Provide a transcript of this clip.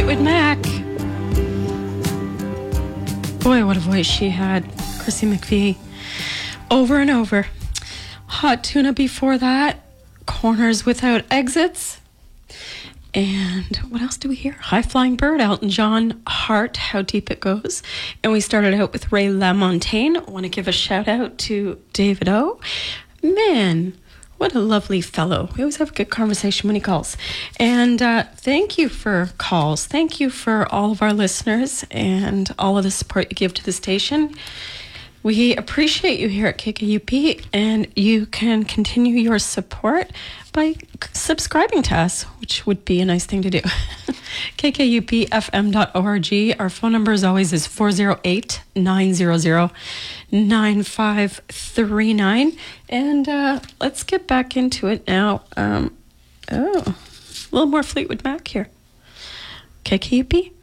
Fleetwood Mac. Boy, what a voice she had. Chrissy McVie. Over and over. Hot Tuna before that. Corners Without Exits. And what else do we hear? High Flying Bird, Elton John, Heart, How Deep It Goes. And we started out with Ray LaMontagne. I want to give a shout out to David O. Man, what a lovely fellow. We always have a good conversation when he calls. And thank you for calls. Thank you for all of our listeners and all of the support you give to the station. We appreciate you here at KKUP, and you can continue your support by subscribing to us, which would be a nice thing to do. kkupfm.org. Our phone number, as always, is 408-900-9539. And let's get back into it now. A little more Fleetwood Mac here. KKUP.